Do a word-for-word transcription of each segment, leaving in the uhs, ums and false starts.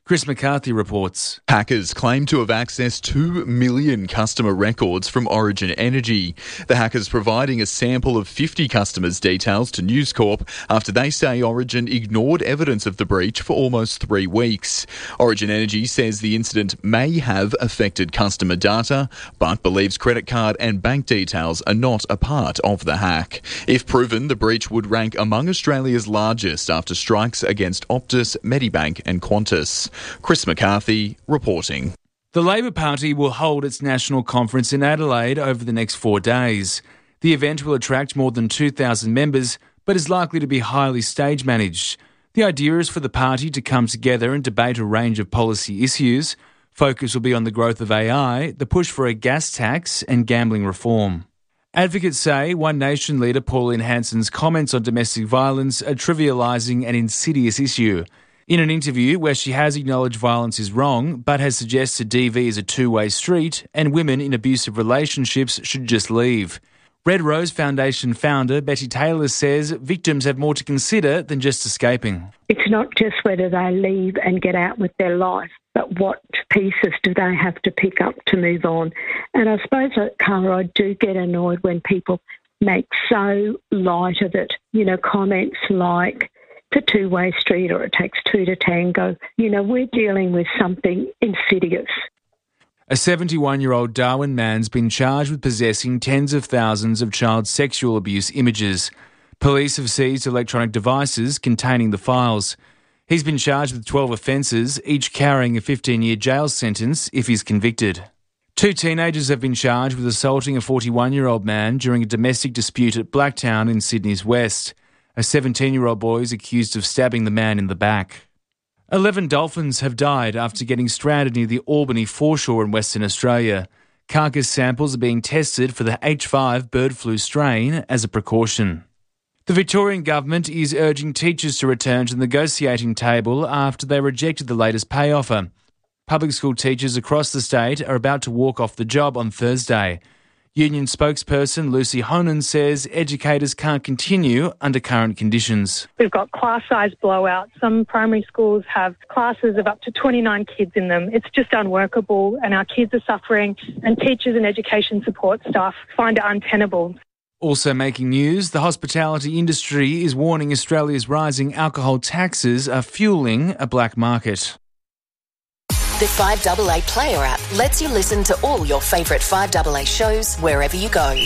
Chris McCarthy reports. Hackers claim to have accessed two million customer records from Origin Energy. The hackers providing a sample of fifty customers' details to News Corp after they say Origin ignored evidence of the breach for almost three weeks. Origin Energy says the incident may have affected customer data, but believes credit card and bank details are not a part of the hack. If proven, the breach would rank among Australia's largest after strikes against Optus, Medibank and Qantas. Chris McCarthy reporting. The Labor Party will hold its national conference in Adelaide over the next four days. The event will attract more than two thousand members, but is likely to be highly stage managed. The idea is for the party to come together and debate a range of policy issues. Focus will be on the growth of A I, the push for a gas tax and gambling reform. Advocates say One Nation leader Pauline Hanson's comments on domestic violence are trivialising an insidious issue. In an interview where she has acknowledged violence is wrong, but has suggested D V is a two-way street and women in abusive relationships should just leave. Red Rose Foundation founder Betty Taylor says victims have more to consider than just escaping. It's not just whether they leave and get out with their life, but what pieces do they have to pick up to move on. And I suppose, Carla, I do get annoyed when people make so light of it. You know, comments like, it's a two-way street or it takes two to tango. You know, we're dealing with something insidious. A seventy-one-year-old Darwin man's been charged with possessing tens of thousands of child sexual abuse images. Police have seized electronic devices containing the files. He's been charged with twelve offences, each carrying a fifteen-year jail sentence if he's convicted. Two teenagers have been charged with assaulting a forty-one-year-old man during a domestic dispute at Blacktown in Sydney's west. A seventeen-year-old boy is accused of stabbing the man in the back. Eleven dolphins have died after getting stranded near the Albany foreshore in Western Australia. Carcass samples are being tested for the H five bird flu strain as a precaution. The Victorian government is urging teachers to return to the negotiating table after they rejected the latest pay offer. Public school teachers across the state are about to walk off the job on Thursday. Union spokesperson Lucy Honan says educators can't continue under current conditions. We've got class size blowouts. Some primary schools have classes of up to twenty-nine kids in them. It's just unworkable and our kids are suffering and teachers and education support staff find it untenable. Also making news, the hospitality industry is warning Australia's rising alcohol taxes are fueling a black market. The five A A Player app lets you listen to all your favourite five A A shows wherever you go.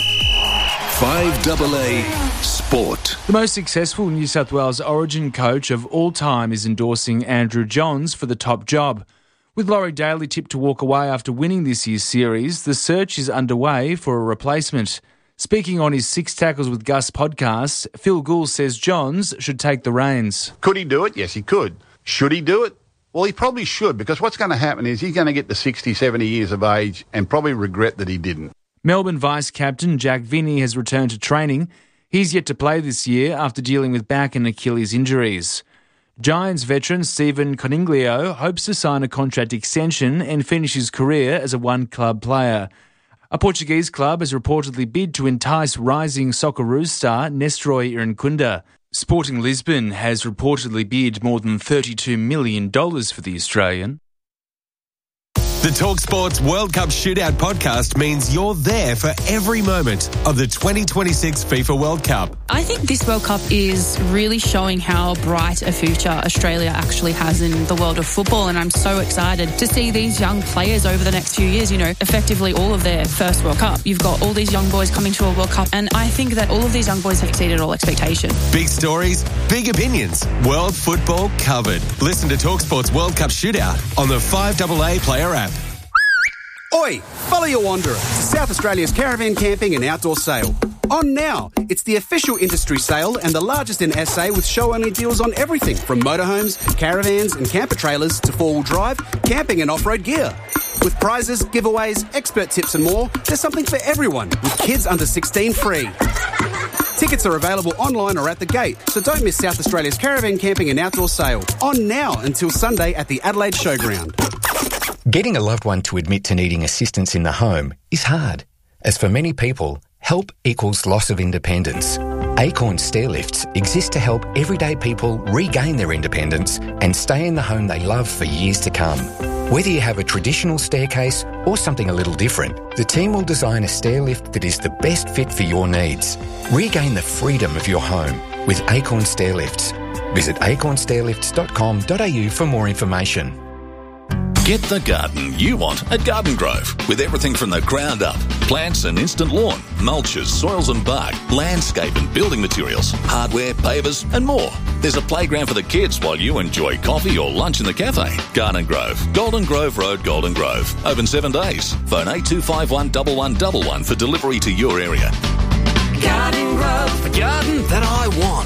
five A A Sport. The most successful New South Wales Origin coach of all time is endorsing Andrew Johns for the top job. With Laurie Daly tipped to walk away after winning this year's series, the search is underway for a replacement. Speaking on his Six Tackles with Gus podcast, Phil Gould says Johns should take the reins. Could he do it? Yes, he could. Should he do it? Well, he probably should, because what's going to happen is he's going to get to sixty, seventy years of age and probably regret that he didn't. Melbourne vice-captain Jack Vinnie has returned to training. He's yet to play this year after dealing with back and Achilles injuries. Giants veteran Stephen Coniglio hopes to sign a contract extension and finish his career as a one-club player. A Portuguese club has reportedly bid to entice rising Socceroos star Nestroy Irankunda. Sporting Lisbon has reportedly bid more than thirty-two million dollars for the Australian. The TalkSports World Cup Shootout podcast means you're there for every moment of the twenty twenty-six FIFA World Cup. I think this World Cup is really showing how bright a future Australia actually has in the world of football, and I'm so excited to see these young players over the next few years, you know, effectively all of their first World Cup. You've got all these young boys coming to a World Cup, and I think that all of these young boys have exceeded all expectation. Big stories, big opinions, world football covered. Listen to TalkSports World Cup Shootout on the five A A Player app. Oi, follow your wanderer to South Australia's caravan camping and outdoor sale. On now, it's the official industry sale and the largest in S A with show-only deals on everything from motorhomes, caravans and camper trailers to four-wheel drive, camping and off-road gear. With prizes, giveaways, expert tips and more, there's something for everyone with kids under sixteen free. Tickets are available online or at the gate, so don't miss South Australia's caravan camping and outdoor sale. On now until Sunday at the Adelaide Showground. Getting a loved one to admit to needing assistance in the home is hard, as for many people, help equals loss of independence. Acorn Stairlifts exist to help everyday people regain their independence and stay in the home they love for years to come. Whether you have a traditional staircase or something a little different, the team will design a stairlift that is the best fit for your needs. Regain the freedom of your home with Acorn Stairlifts. Visit acorn stairlifts dot com dot a u for more information. Get the garden you want at Garden Grove, with everything from the ground up. Plants and instant lawn, mulches, soils and bark, landscape and building materials, hardware, pavers and more. There's a playground for the kids while you enjoy coffee or lunch in the cafe. Garden Grove, Golden Grove Road, Golden Grove. Open seven days. Phone eight two five one one one one one for delivery to your area. Garden Grove, the garden that I want.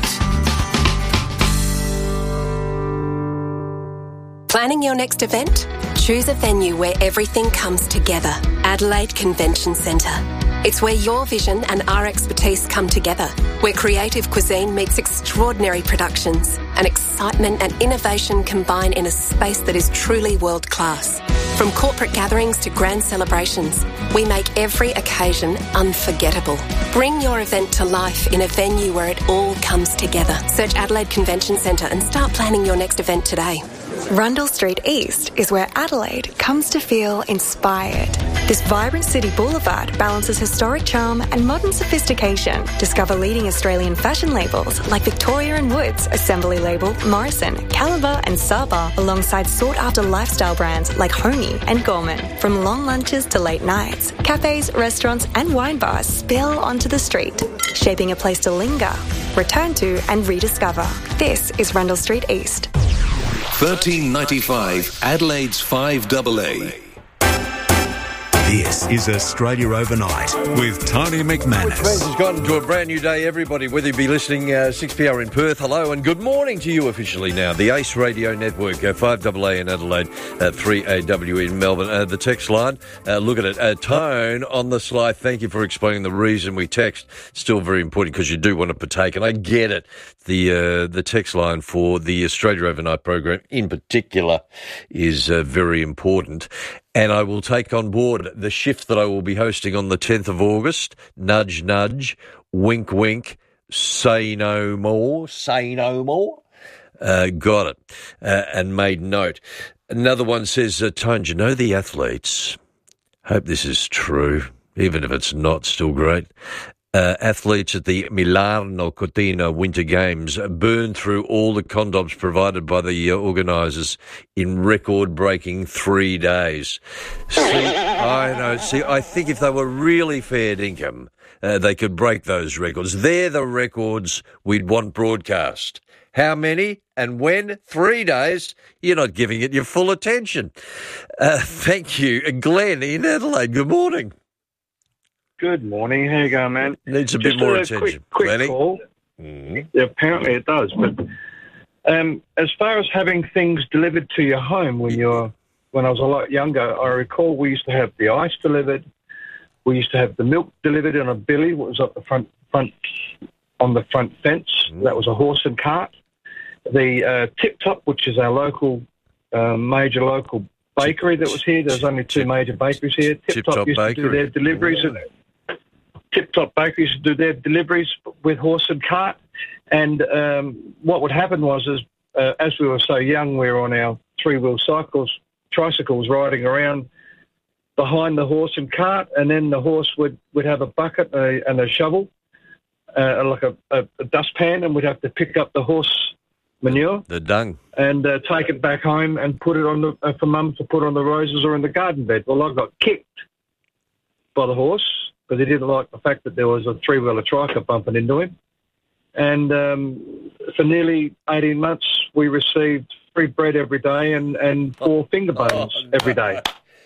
Planning your next event? Choose a venue where everything comes together. Adelaide Convention Centre. It's where your vision and our expertise come together, where creative cuisine meets extraordinary productions, and excitement and innovation combine in a space that is truly world-class. From corporate gatherings to grand celebrations, we make every occasion unforgettable. Bring your event to life in a venue where it all comes together. Search Adelaide Convention Centre and start planning your next event today. Rundle Street East is where Adelaide comes to feel inspired. This vibrant city boulevard balances historic charm and modern sophistication. Discover leading Australian fashion labels like Victoria and Woods, Assembly Label, Morrison, Caliber and Saba, alongside sought-after lifestyle brands like Homey and Gorman. From long lunches to late nights, cafes, restaurants and wine bars spill onto the street, shaping a place to linger, return to and rediscover. This is Rundle Street East. thirteen ninety-five, Adelaide's five double A. This is Australia Overnight with Tony McManus. Which means it's gotten to a brand new day, everybody, whether you be listening uh, six p m in Perth. Hello and good morning to you officially now. The Ace Radio Network, uh, five double A in Adelaide, uh, three A W in Melbourne. Uh, the text line, uh, look at it. Uh, Tone on the slide, thank you for explaining the reason we text. Still very important because you do want to partake, and I get it. The uh, the text line for the Australia Overnight program in particular is uh, very important. And I will take on board the shift that I will be hosting on the tenth of August. Nudge, nudge, wink, wink, say no more, say no more. Uh, got it. Uh, and made note. Another one says, uh, Tone, do you know the athletes? Hope this is true, even if it's not, still great. Uh, athletes at the Milano Cortina Winter Games burned through all the condoms provided by the uh, organisers in record-breaking three days. See, I know. See, I think if they were really fair dinkum, uh, they could break those records. They're the records we'd want broadcast. How many and when? Three days. You're not giving it your full attention. Uh, thank you. Glenn in Adelaide, good morning. Good morning. How you going, man? Needs a bit Just more a attention. Quick, quick Lenny? call. Mm. Yeah, apparently it does. But um, as far as having things delivered to your home when you're, when I was a lot younger, I recall we used to have the ice delivered. We used to have the milk delivered in a billy. What was up the front, front on the front fence? Mm. That was a horse and cart. The uh, Tip Top, which is our local, uh, major local bakery that was here. There's only two major bakeries here. Tip Top used to do their deliveries. And Tip Top Bakeries used to do their deliveries with horse and cart. And um, what would happen was, is, uh, as we were so young, we were on our three-wheel cycles, tricycles, riding around behind the horse and cart, and then the horse would, would have a bucket and a, and a shovel, uh, like a, a, a dustpan, and we'd have to pick up the horse manure, the dung, and uh, take it back home and put it on the uh, for Mum to put on the roses or in the garden bed. Well, I got kicked by the horse because he didn't like the fact that there was a three-wheeler triker bumping into him. And um, for nearly eighteen months, we received free bread every day and, and four finger bones oh, no. every day.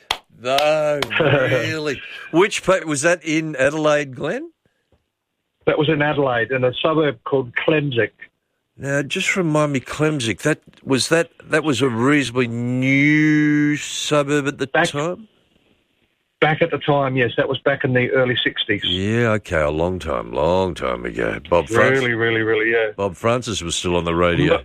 No, really? Which part, was that in Adelaide, Glenn? That was in Adelaide, in a suburb called Clemsick. Now, just remind me, Clemsick, that was that that was a reasonably new suburb at the back, time? Back at the time, yes. That was back in the early sixties. Yeah, okay, a long time, long time ago. Bob Francis, Really, really, really, yeah. Bob Francis was still on the radio.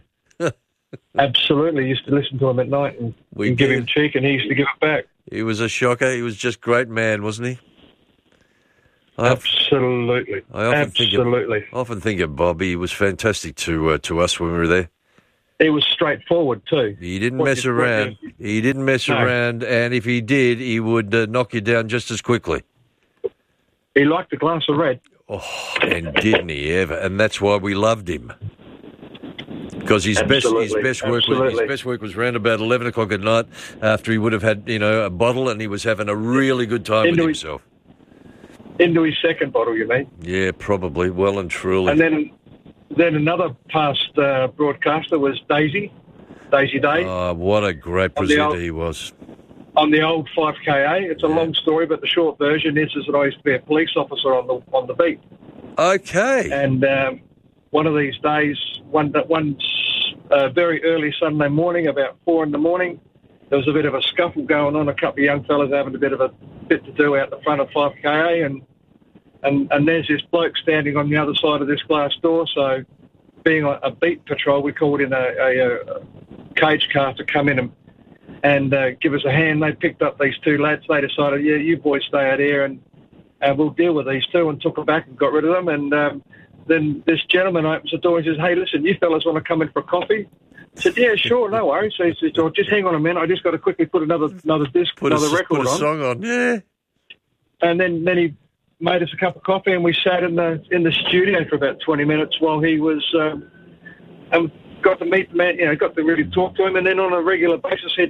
Absolutely. Used to listen to him at night and, we and give him cheek, and he used to give it back. He was a shocker. He was just a great man, wasn't he? I often, Absolutely. I often Absolutely. Think of, I often think of Bobby. He was fantastic to uh, to us when we were there. He was straightforward too. He didn't What mess you- what around. you- He didn't mess No. around, and if he did, he would uh, knock you down just as quickly. He liked a glass of red. Oh, and didn't he ever? And that's why we loved him. Because his best, his Absolutely, best work, was, his absolutely. best work was round about eleven o'clock at night, after he would have had, you know, a bottle, and he was having a really good time Into with his- himself. Into his second bottle, you mean? Yeah, probably, well and truly. And then, then another past uh, broadcaster was Daisy, Daisy Day, Oh, what a great On the presenter old- he was. on the old five K A. It's a long story, but the short version is, is that I used to be a police officer on the on the beat. Okay. And um, one of these days, one one uh, very early Sunday morning, about four in the morning, there was a bit of a scuffle going on. A couple of young fellas having a bit of a bit to do out the front of five K A, and and and there's this bloke standing on the other side of this glass door. So, being a, a beat patrol, we called in a, a, a cage car to come in and and uh, give us a hand. They picked up these two lads. They decided, yeah, you boys stay out here, and uh, we'll deal with these two, and took them back and got rid of them. And um, then this gentleman opens the door and says, hey, listen, you fellas want to come in for a coffee? I said, yeah, sure, no worries. So he says, oh, just hang on a minute. I just got to quickly put another another disc, Put a, another s- record put a on. song on, yeah. And then, then he made us a cup of coffee, and we sat in the in the studio for about twenty minutes while he was, um, and got to meet the man, you know, got to really talk to him. And then on a regular basis, he'd,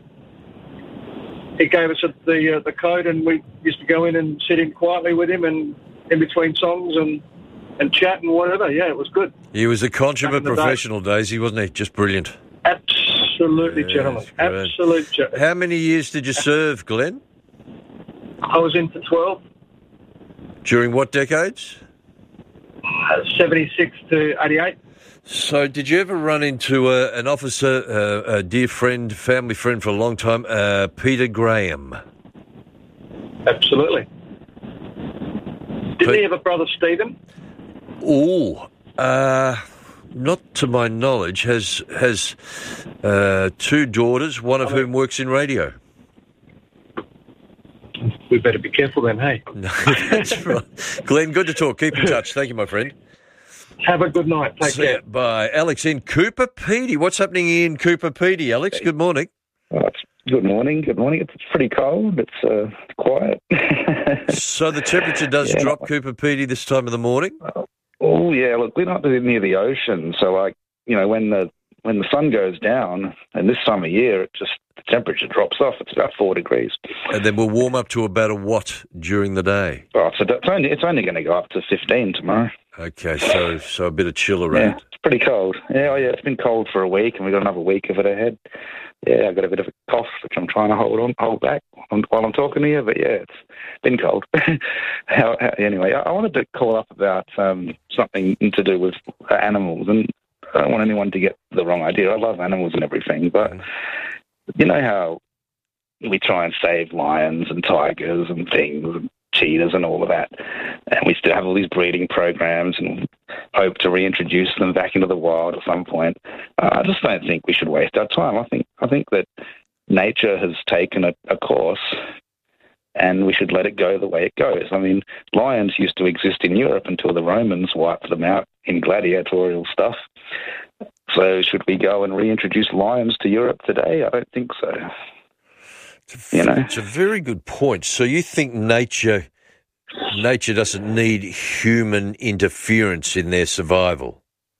he gave us the uh, the code, and we used to go in and sit in quietly with him, and in between songs and and chat and whatever. Yeah, it was good. He was a consummate Back in the day. professional, Daisy, wasn't he? Just brilliant. Absolutely, gentlemen. great. Absolute gentlemen. How many years did you serve, Glenn? I was in for twelve, During what decades? uh, seventy-six to eighty-eight. So, did you ever run into uh, an officer, uh, a dear friend, family friend for a long time, uh, Peter Graham? Absolutely. Didn't he have a brother, Stephen? Oh, uh, not to my knowledge. Has has uh, two daughters, one of whom works in radio. We better be careful then, hey? No, that's right. Glenn, good to talk. Keep in touch. Thank you, my friend. Have a good night. Take See care. ya. Bye. Alex in Cooper Pedy. What's happening in Cooper Pedy, Alex? Good morning. Oh, it's good morning. Good morning. It's pretty cold. It's uh, quiet. So the temperature does Yeah. drop, Cooper Pedy, this time of the morning? Oh yeah. Look, we're not near the ocean, so like you know when the when the sun goes down, and this time of year, it just the temperature drops off. It's about four degrees. And then we'll warm up to about a what during the day? Oh, so it's only it's only going to go up to fifteen tomorrow. Okay, so so a bit of chill Yeah, around. it's pretty cold. Yeah, oh yeah, it's been cold for a week, and we've got another week of it ahead. Yeah, I've got a bit of a cough, which I'm trying to hold on, hold back while I'm talking to you. But yeah, it's been cold. how, how, anyway, I, I wanted to call up about um, something to do with animals, and I don't want anyone to get the wrong idea. I love animals and everything, but you know how we try and save lions and tigers and things, and cheetahs and all of that, and we still have all these breeding programs and hope to reintroduce them back into the wild at some point. Uh, I just don't think we should waste our time. I think I think that nature has taken a, a course, and we should let it go the way it goes. I mean, lions used to exist in Europe until the Romans wiped them out in gladiatorial stuff. So should we go and reintroduce lions to Europe today? I don't think so. You know, It's a very good point. So you think nature nature doesn't need human interference in their survival?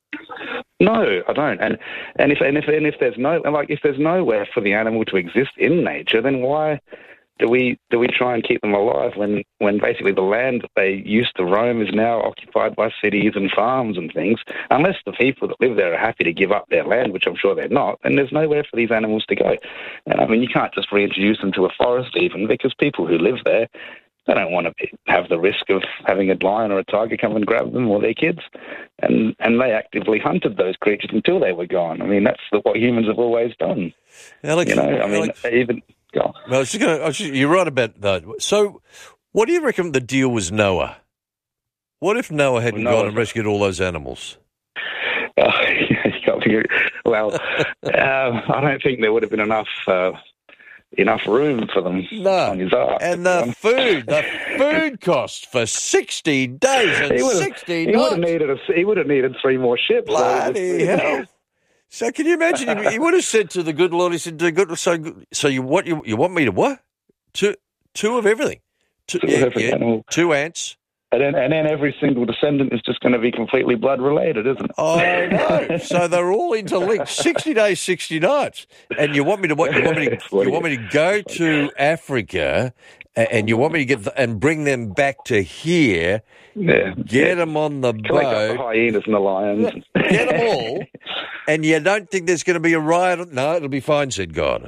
no, I don't. And and if and if and if there's no like if there's nowhere for the animal to exist in nature, then why do we do we try and keep them alive when when basically the land that they used to roam is now occupied by cities and farms and things? Unless the people that live there are happy to give up their land, which I'm sure they're not, then there's nowhere for these animals to go. And I mean, you can't just reintroduce them to a forest even, because people who live there, they don't want to be, have the risk of having a lion or a tiger come and grab them or their kids. And and they actively hunted those creatures until they were gone. I mean, that's the, what humans have always done. Alex, you know, I mean, Alex- even... Go. I was just going to. You're right about that. So, what do you reckon the deal was Noah? What if Noah hadn't Well, Noah- gone and rescued all those animals? Uh, you can't figure it. Well, um, I don't think there would have been enough uh, enough room for them no. on his ark. And the food, the food cost for sixty days and he sixty he nights. Would have needed a, he would have needed three more ships. Bloody so hell. So can you imagine, he, he would have said to the good Lord, he said, to the good, so, so you, what, you, you want me to what? Two, two of everything. Two, Two yeah, of every yeah, animal. two ants. And then, and then every single descendant is just going to be completely blood related, isn't it? Oh, no. So they're all interlinked. sixty days, sixty nights. And you want me to what? You want me to, you want me to go to Africa and you want me to get the, and bring them back to here, yeah. get them on the Collect up boat. the hyenas and the lions. Get them all. And you don't think there's going to be a riot? No, it'll be fine, said God.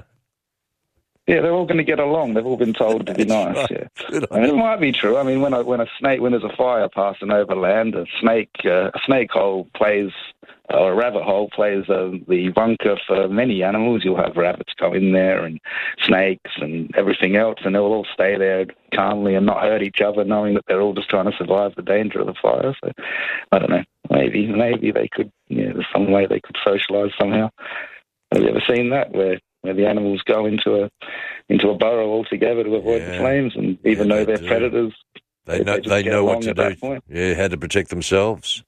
Yeah, they're all going to get along. They've all been told to be nice. Right. Yeah, I mean, it might be true. I mean, when a when a snake, when there's a fire passing over land, a snake, uh, a snake hole plays, or a rabbit hole plays uh, the bunker for many animals. You'll have rabbits go in there, and snakes, and everything else, and they'll all stay there calmly and not hurt each other, knowing that they're all just trying to survive the danger of the fire. So, I don't know. Maybe, maybe they could. Yeah, there's some way they could socialise somehow. Have you ever seen that where? Where the animals go into a into a burrow altogether to avoid yeah. the flames, and even yeah, though they they're do. predators, they they, know they, they know what to do. Point. Yeah, how to protect themselves.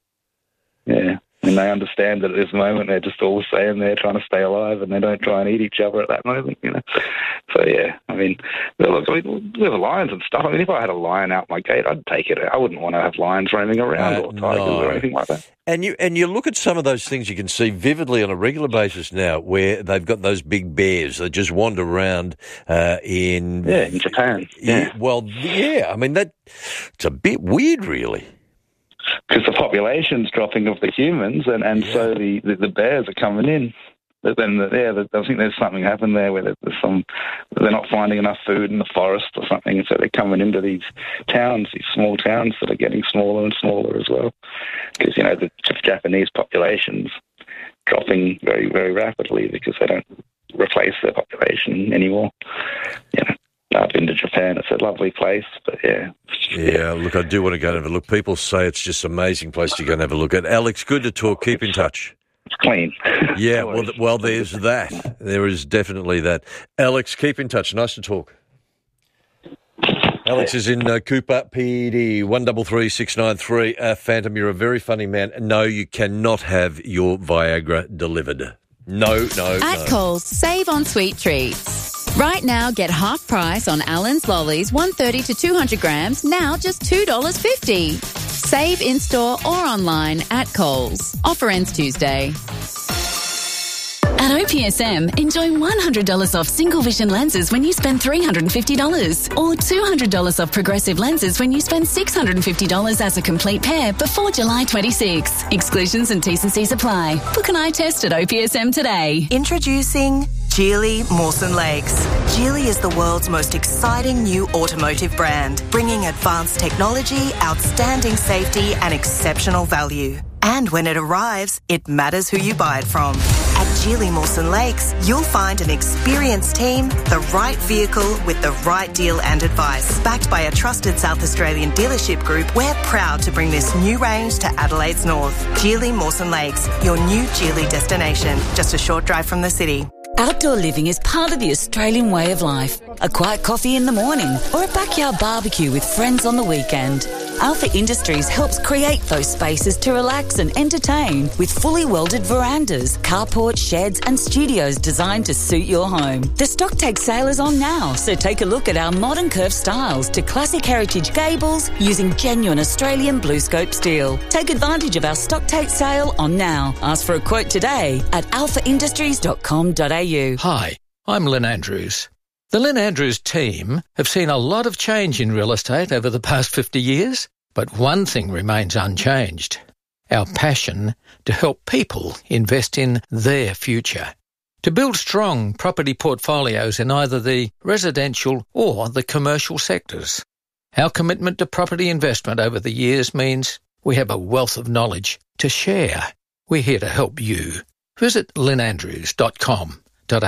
Yeah, and they understand that at this moment they're just all staying there trying to stay alive, and they don't try and eat each other at that moment, you know. So yeah, I mean, look, I mean, with lions and stuff. I mean, if I had a lion out my gate, I'd take it. I wouldn't want to have lions roaming around Uh, or tigers no. or anything like that. And you and you look at some of those things you can see vividly on a regular basis now, where they've got those big bears that just wander around uh, in yeah in Japan. Yeah, well, yeah. I mean that it's a bit weird, really. Because the population's dropping of the humans, and, and Yeah. so the, the, the bears are coming in. But then, yeah, I think there's something happened there where there's some, they're not finding enough food in the forest or something, and so they're coming into these towns, these small towns that are getting smaller and smaller as well. Because, you know, the Japanese population's dropping very, very rapidly because they don't replace their population anymore. You know. I've been to Japan. It's a lovely place, but yeah. Yeah, look, I do want to go and have a look. People say it's just an amazing place to go and have a look at. Alex, good to talk. Keep in touch. It's clean. Yeah, well, th- well, there's that. There is definitely that. Alex, keep in touch. Nice to talk. Alex is in uh, Cooper, P D, one three three six nine three. Uh, Phantom, you're a very funny man. No, you cannot have your Viagra delivered. No, no, At no. Coles, save on sweet treats. Right now, get half price on Allen's Lollies, one thirty to two hundred grams, now just two dollars fifty. Save in-store or online at Coles. Offer ends Tuesday. At O P S M, enjoy one hundred dollars off single vision lenses when you spend three hundred fifty dollars, or two hundred dollars off progressive lenses when you spend six hundred fifty dollars as a complete pair before July twenty-sixth. Exclusions and T's and C's apply. Book an eye test at O P S M today. Introducing Geely Mawson Lakes. Geely is the world's most exciting new automotive brand, bringing advanced technology, outstanding safety and exceptional value. And when it arrives, it matters who you buy it from. At Geely Mawson Lakes, you'll find an experienced team, the right vehicle with the right deal and advice. Backed by a trusted South Australian dealership group, we're proud to bring this new range to Adelaide's north. Geely Mawson Lakes, your new Geely destination, just a short drive from the city. Outdoor living is part of the Australian way of life. A quiet coffee in the morning or a backyard barbecue with friends on the weekend. Alpha Industries helps create those spaces to relax and entertain with fully welded verandas, carport, sheds and studios designed to suit your home. The stock take sale is on now, so take a look at our modern curved styles to classic heritage gables using genuine Australian blue scope steel. Take advantage of our stock take sale on now. Ask for a quote today at alpha industries dot com dot a u. Hi, I'm Lynn Andrews. The Lynn Andrews team have seen a lot of change in real estate over the past fifty years, but one thing remains unchanged: our passion to help people invest in their future, to build strong property portfolios in either the residential or the commercial sectors. Our commitment to property investment over the years means we have a wealth of knowledge to share. We're here to help you. Visit lynn andrews dot com.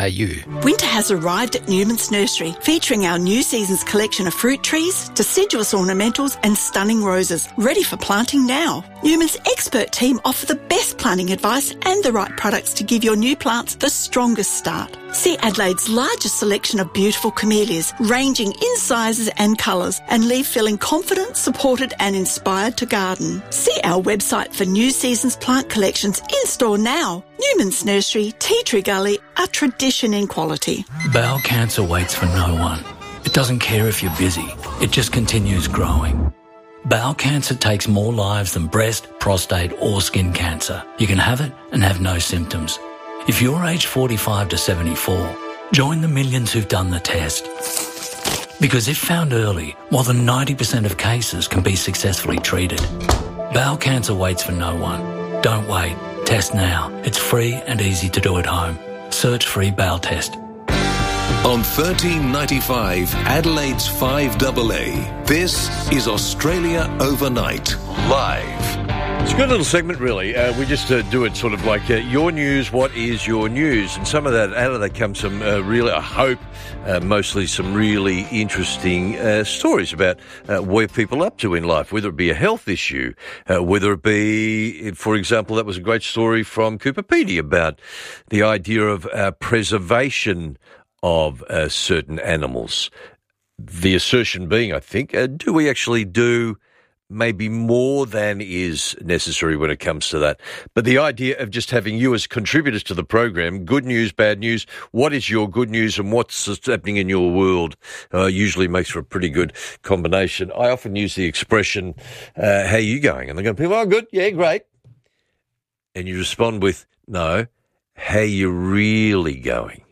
Winter has arrived at Newman's Nursery, featuring our new season's collection of fruit trees, deciduous ornamentals and stunning roses, ready for planting now. Newman's expert team offer the best planting advice and the right products to give your new plants the strongest start. See Adelaide's largest selection of beautiful camellias, ranging in sizes and colours, and leave feeling confident, supported and inspired to garden. See our website for new season's plant collections in store now. Newman's Nursery, Tea Tree Gully, a tradition in quality. Bowel cancer waits for no one. It doesn't care if you're busy. It just continues growing. Bowel cancer takes more lives than breast, prostate or skin cancer. You can have it and have no symptoms. If you're aged forty-five to seventy-four, join the millions who've done the test. Because if found early, more than ninety percent of cases can be successfully treated. Bowel cancer waits for no one. Don't wait. Test now. It's free and easy to do at home. Search free bowel test. On thirteen ninety-five, Adelaide's five A A, this is Australia Overnight, live. It's a good little segment, really. Uh, we just uh, do it sort of like uh, your news, what is your news? And some of that, out of that comes some uh, really, I hope, uh, mostly some really interesting uh, stories about uh, where people are up to in life, whether it be a health issue, uh, whether it be, for example, that was a great story from Cooper Pedy about the idea of uh, preservation of uh, certain animals. The assertion being, I think, uh, do we actually do maybe more than is necessary when it comes to that? But the idea of just having you as contributors to the program, good news, bad news, what is your good news and what's happening in your world, uh, usually makes for a pretty good combination. I often use the expression, uh, how are you going? And they're going, people, oh, good, yeah, great. And you respond with, no, how you really going?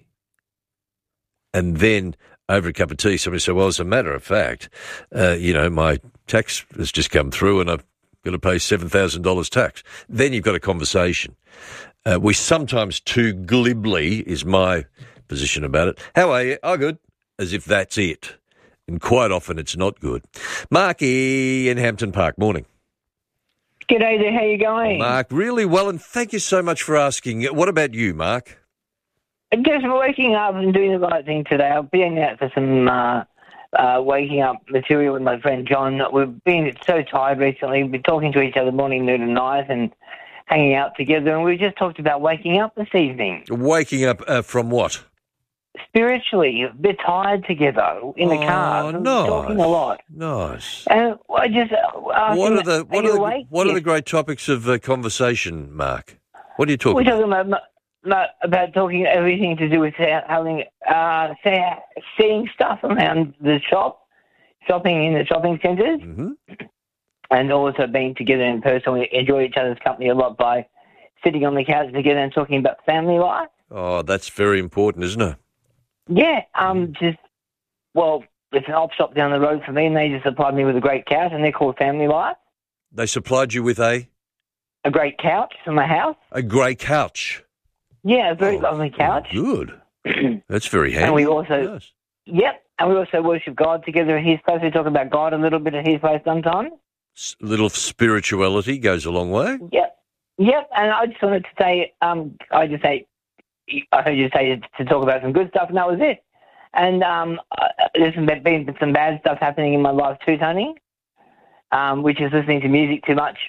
And then over a cup of tea, somebody said, well, as a matter of fact, uh, you know, my tax has just come through and I've got to pay seven thousand dollars tax. Then you've got a conversation. Uh, we sometimes too glibly, is my position about it. How are you? Oh, good. As if that's it. And quite often it's not good. Marky in Hampton Park. Morning. G'day there. How you going? Mark, really well, and thank you so much for asking. What about you, Mark? Just waking up and doing the right thing today. I've been out for some uh, uh, waking up material with my friend John. We've been so tired recently. We've been talking to each other morning, noon and night and hanging out together. And we just talked about waking up this evening. Waking up uh, from what? Spiritually. A bit tired together in the oh, car. Nice. Talking a lot. Nice. And I just uh, What are the what are, are the, awake? what yes. are the great topics of uh, conversation, Mark? What are you talking We're about? talking about... No, about talking everything to do with having, uh, say, seeing stuff around the shop, shopping in the shopping centres, mm-hmm. and also being together in person. We enjoy each other's company a lot by sitting on the couch together and talking about family life. Oh, that's very important, isn't it? Yeah, um, just, well, it's an op shop down the road for me, and they just supplied me with a great couch, and they're called Family Life. They supplied you with a? A great couch for my house. A grey couch. Yeah, a very oh, lovely couch. Good. That's very handy. And we also, yes. yep, and we also worship God together at his place. We talk about God a little bit at his place sometimes. A little spirituality goes a long way. Yep, yep. And I just wanted to say, um, I just say, I heard you say to talk about some good stuff, and that was it. And um, uh, there's been some bad stuff happening in my life too, Tony, um, which is listening to music too much.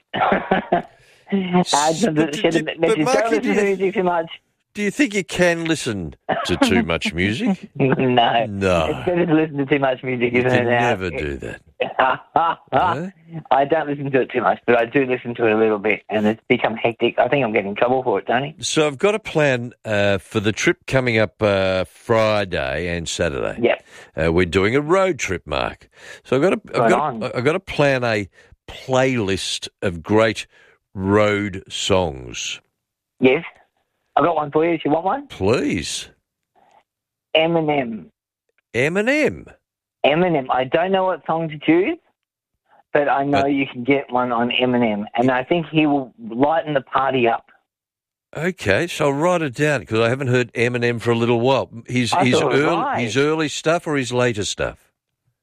Uh, but, but, but Mark, don't listen to music too much. Do you think you can listen to too much music? no. No. It's better to listen to too much music, you isn't can it? never do that. huh? I don't listen to it too much, but I do listen to it a little bit, and it's become hectic. I think I'm getting in trouble for it, Tony. So I've got a plan uh, for the trip coming up uh, Friday and Saturday. Yep. Uh, we're doing a road trip, Mark. So I've got to, I've right got, on. I've got to plan a playlist of great road songs. Yes. I've got one for you. Do you want one? Please. Eminem. Eminem? Eminem. I don't know what song to choose, but I know but, you can get one on Eminem, and I think he will lighten the party up. Okay, so I'll write it down because I haven't heard Eminem for a little while. His, I his, thought it was early, right. his early stuff or his later stuff?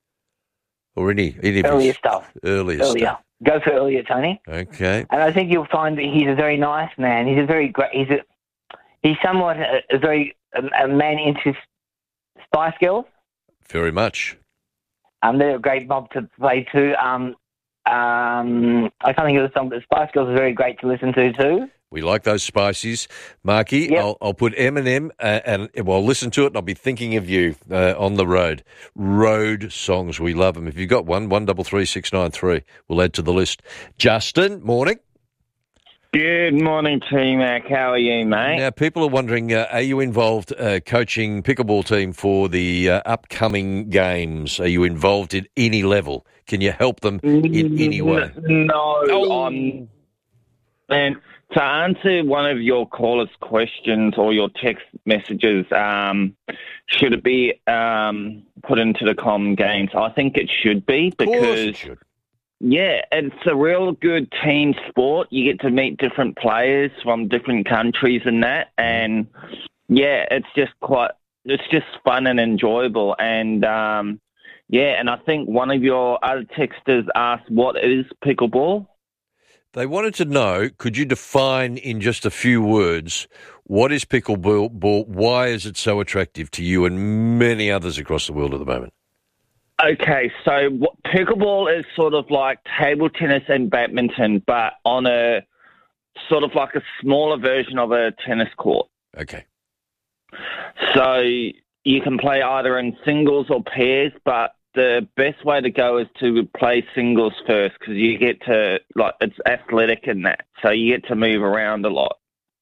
Or any, any of Earlier his stuff. Earlier, Earlier. stuff. Go for earlier, Tony. Okay. And I think you'll find that he's a very nice man. He's a very great. He's a. He's somewhat a, a very a, a man into Spice Girls. Very much. Um, they're a great mob to play too. Um, um, I can't think of the song, but Spice Girls are very great to listen to too. We like those spices. Marky, Yep. I'll, I'll put M and M, uh, and well, I'll listen to it, and I'll be thinking of you uh, on the road. Road songs, we love them. If you've got one, one double three six nine three, we'll add to the list. Justin, morning. Good morning, T-Mac. How are you, mate? Now, people are wondering, uh, are you involved uh, coaching pickleball team for the uh, upcoming games? Are you involved in any level? Can you help them in any way? No, oh. I'm... And to answer one of your callers' questions or your text messages, um, should it be um, put into the common games? I think it should be because... Of course it should. Yeah, it's a real good team sport. You get to meet different players from different countries and that, and yeah, it's just quite, it's just fun and enjoyable. And um, yeah, and I think one of your other texters asked, what is pickleball? They wanted to know, could you define in just a few words, what is pickleball, why is it so attractive to you and many others across the world at the moment? Okay, so what, pickleball is sort of like table tennis and badminton, but on a sort of like a smaller version of a tennis court. Okay. So you can play either in singles or pairs, but the best way to go is to play singles first because you get to, like, it's athletic in that, so you get to move around a lot.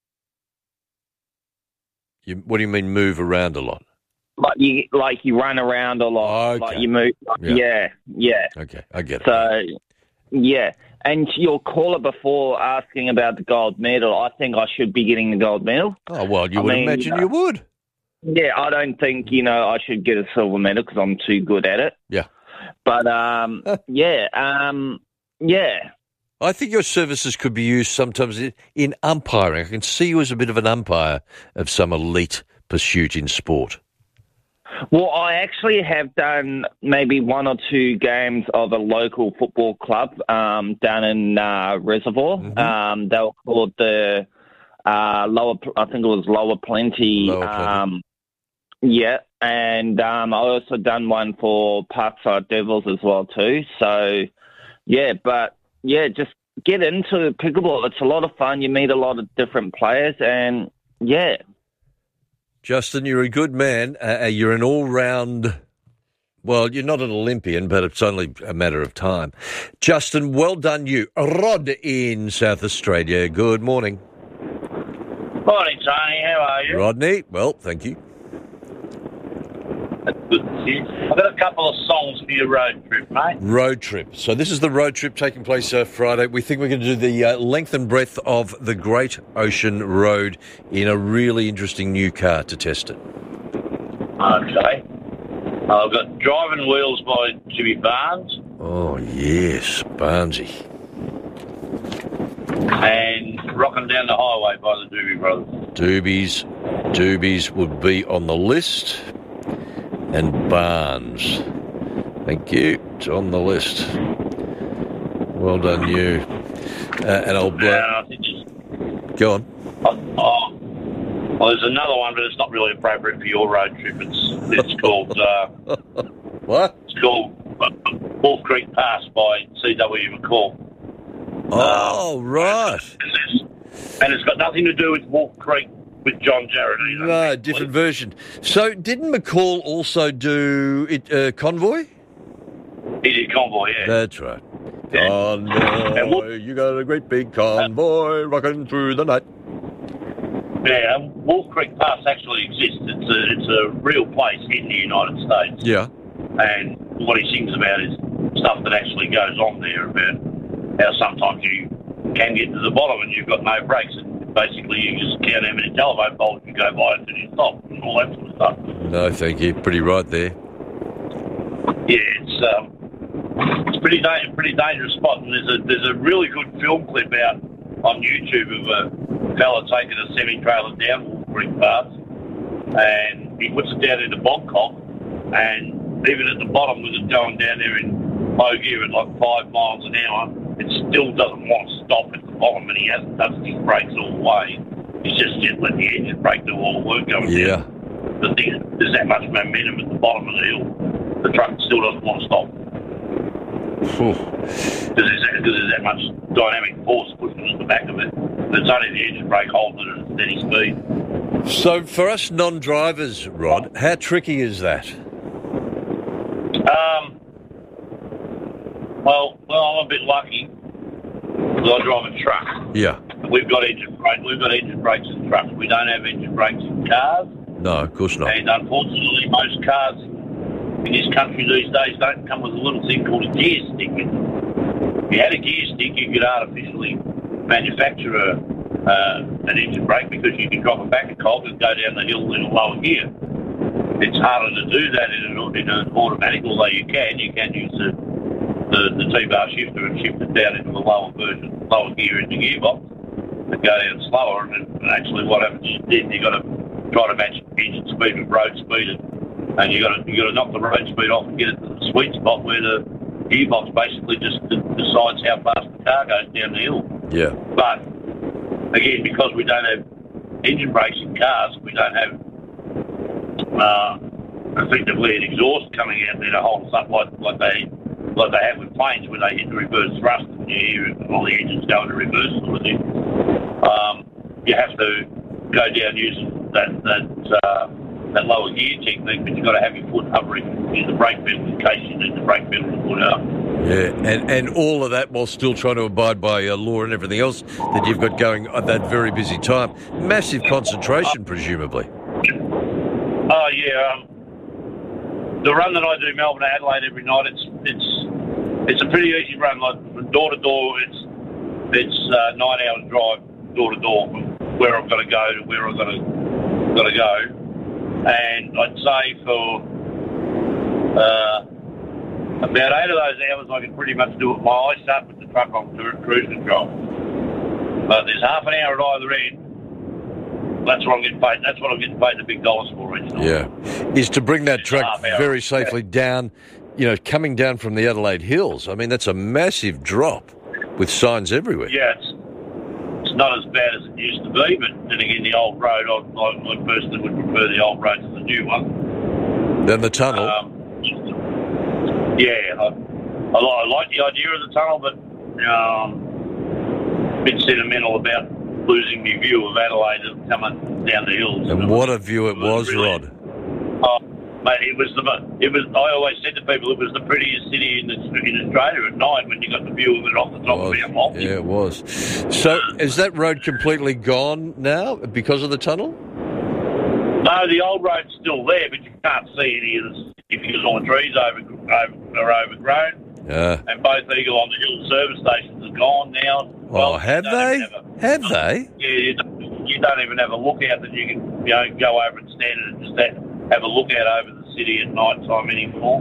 You, what do you mean move around a lot? Like you, like you run around a lot. Okay. Like you move. Yeah. Yeah, yeah. Okay, I get it. So, yeah. And your caller before asking about the gold medal, I think I should be getting the gold medal. Oh, well, you I would mean, imagine uh, you would. Yeah, I don't think, you know, I should get a silver medal because I'm too good at it. Yeah. But, um, yeah, um, yeah. I think your services could be used sometimes in, in umpiring. I can see you as a bit of an umpire of some elite pursuit in sport. Well, I actually have done maybe one or two games of a local football club um, down in uh, Reservoir. Mm-hmm. Um, they were called the uh, Lower, I think it was Lower Plenty. Lower Plenty. Um, yeah, and um, I also done one for Parkside Devils as well too. So, yeah, but yeah, just get into pickleball. It's a lot of fun. You meet a lot of different players, and yeah. Justin, you're a good man. Uh, you're an all-round, well, you're not an Olympian, but it's only a matter of time. Justin, well done you. Rod in South Australia, good morning. Morning, Tony. How are you? Rodney, well, thank you. That's good to see. I've got a couple of songs for your road trip, mate. Road trip. So this is the road trip taking place uh, Friday. We think we're going to do the uh, length and breadth of the Great Ocean Road in a really interesting new car to test it. Okay. I've got Driving Wheels by Jimmy Barnes. Oh, yes, Barnesy. And Rocking Down the Highway by the Doobie Brothers. Doobies. Doobies would be on the list. And Barnes. Thank you. It's on the list. Well done, you. Uh, and I'll blow. Yeah, I think it's, Go on. oh, oh, well, there's another one, but it's not really appropriate for your road trip. It's it's called uh, what? It's called uh, Wolf Creek Pass by C W McCall. Oh, um, right. And it's, and it's got nothing to do with Wolf Creek with John Jarrett either. No, different version. So didn't McCall also do it, uh, Convoy? He did Convoy, yeah. That's right. Yeah. Convoy, you got a great big convoy uh, rocking through the night. Yeah, Wolf Creek Pass actually exists. It's a, it's a real place in the United States. Yeah. And what he sings about is stuff that actually goes on there, about how sometimes you can get to the bottom and you've got no brakes. And basically, you just count how many telephone poles you go by until you stop and all that sort of stuff. No, thank you. Pretty right there. Yeah, it's um, it's pretty da- pretty dangerous spot. And there's a there's a really good film clip out on YouTube of a fella taking a semi-trailer down Wolf Creek Pass, and he puts it down into Bogcock, and even at the bottom with it going down there in low gear at like five miles an hour, it still doesn't want to stop at the bottom, and he hasn't touched his brakes all the way. He's just, just let the engine brake do all the work going yeah. down. The thing is, there's that much momentum at the bottom of the hill, the truck still doesn't want to stop. Because there's, there's that much dynamic force pushing at the back of it. It's only the engine brake holding it at a steady speed. So for us non-drivers, Rod, how tricky is that? Um, well, well, I'm a bit lucky because I drive a truck. Yeah. We've got engine brake. We've got engine brakes in trucks. We don't have engine brakes in cars. No, of course not. And unfortunately, most cars in this country these days don't come with a little thing called a gear stick. If you had a gear stick, you could artificially manufacture a, uh, an engine brake because you can drop it back a cog and go down the hill in a lower gear. It's harder to do that in an, in an automatic, although you can. You can use the, the, the T-bar shifter and shift it down into a lower version, lower gear in the gearbox and go down slower. And, and actually what happens is then you've got to try to match engine speed with road speed, and, and you've got to, you got to knock the road speed off and get it to the sweet spot where the gearbox basically just d- decides how fast the car goes down the hill. Yeah. But, again, because we don't have engine brakes in cars, we don't have uh, effectively an exhaust coming out there to hold us up like, like they like they have with planes when they hit the reverse thrust and you hear all the engines go into reverse sort of thing. Um, you have to go down using that that uh, that lower gear technique, but you've got to have your foot hovering in the brake pedal in case you need the brake pedal to put out. Yeah, and, and all of that while still trying to abide by uh, law and everything else that you've got going at that very busy time. Massive concentration, uh, presumably. Oh, yeah. Um, the run that I do Melbourne to Adelaide every night, it's it's it's a pretty easy run. Like from door to door, it's it's uh, nine hours drive door to door from where I've got to go to where I've got to got to go. And I'd say for uh, about eight of those hours, I can pretty much do it. My eyes shut with the truck on cruise control. But there's half an hour at either end. That's what I'm getting paid. That's what I'm getting paid the big dollars for each night. Yeah, is to bring that truck very safely yeah. down. You know, coming down from the Adelaide Hills. I mean, that's a massive drop with signs everywhere. Yeah, it's, it's not as bad as it used to be, but then again, the old road, I, I, I personally would prefer the old road to the new one. Then the tunnel. Um, yeah, I, I, I like the idea of the tunnel, but um, a bit sentimental about losing my view of Adelaide coming down the hills. And what a view it was, really, Rod. Oh, mate, it was the it was. I always said to people, it was the prettiest city in, the, in Australia at night when you got the view of it off the top of Mount Lofty. Yeah, it was. So, is that road completely gone now because of the tunnel? No, the old road's still there, but you can't see any of the because all the trees over, over are overgrown. Yeah. And both Eagle on the Hill service stations are gone now. Oh, well, have they? Have, a, have they? Yeah, you don't, you don't even have a lookout that you can, you know, go over and stand and just have a lookout over the city at night time anymore.